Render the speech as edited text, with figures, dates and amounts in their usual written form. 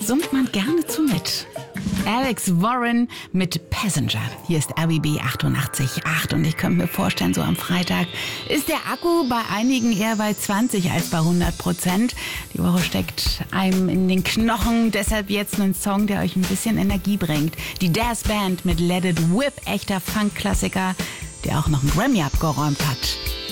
summt man gerne zu mit. Alex Warren mit Passenger. Hier ist RBB 88.8 und ich könnte mir vorstellen, so am Freitag ist der Akku bei einigen eher bei 20 als bei 100%. Die Woche steckt einem in den Knochen, deshalb jetzt ein Song, der euch ein bisschen Energie bringt. Die Dazz Band mit Let It Whip, echter Funk-Klassiker, der auch noch einen Grammy abgeräumt hat.